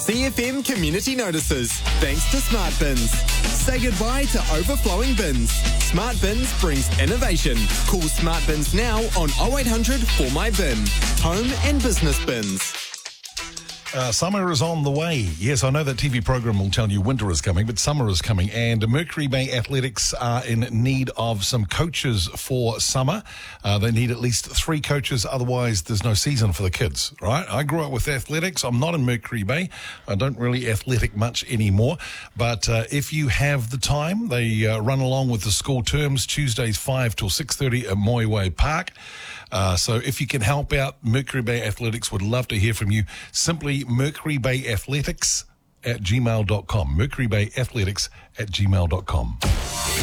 CFM Community Notices, thanks to Smart Bins. Say goodbye to overflowing bins. Smart Bins brings innovation. Call Smart Bins now on 0800 for my bin. Home and business bins. Summer is on the way. Yes, I know that TV program will tell you winter is coming, but summer is coming, and Mercury Bay Athletics are in need of some coaches for summer. They need at least 3 coaches, otherwise there's no season for the kids, right? I grew up with athletics. I'm not in Mercury Bay. I don't really athletic much anymore, but if you have the time, they run along with the school terms, Tuesdays 5 till 6:30 at Moiway Park. So if you can help out, Mercury Bay Athletics would love to hear from you. Simply mercurybayathletics@gmail.com. mercurybayathletics@gmail.com.